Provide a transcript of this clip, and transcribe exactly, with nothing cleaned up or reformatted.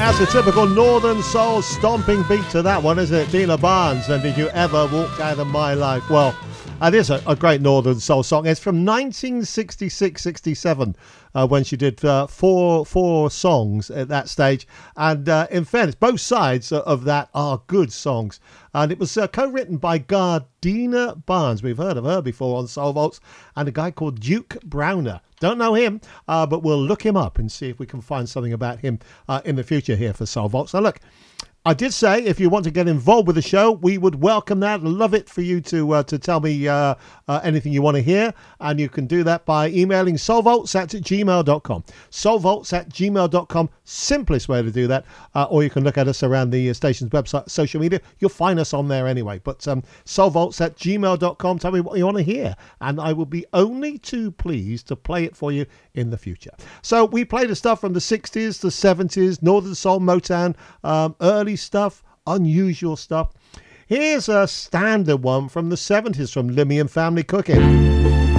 That's a typical Northern Soul stomping beat to that one, isn't it? Dina Barnes, and Did You Ever Walk Out of My Life? Well, it is a, a great Northern Soul song. It's from nineteen sixty-six sixty-seven uh, when she did uh, four four songs at that stage. And uh, in fairness, both sides of that are good songs. And it was uh, co-written by Gardena Barnes. We've heard of her before on Soul Vaults. And a guy called Duke Browner. Don't know him, uh, but we'll look him up and see if we can find something about him uh, in the future here for Soul Vaults. Now, look, I did say if you want to get involved with the show, we would welcome that. Love it for you to uh, to tell me uh, uh, anything you want to hear. And you can do that by emailing soulvaults at gmail dot com. soulvaults at gmail dot com. Simplest way to do that. Uh, or you can look at us around the station's website, social media. You'll find us on there anyway. But um, soulvaults at gmail dot com. Tell me what you want to hear. And I will be only too pleased to play it for you in the future. So we play the stuff from the sixties, the seventies, Northern Soul, Motown, um, early stuff, unusual stuff. Here's a standard one from the seventies from Limmy and Family Cooking.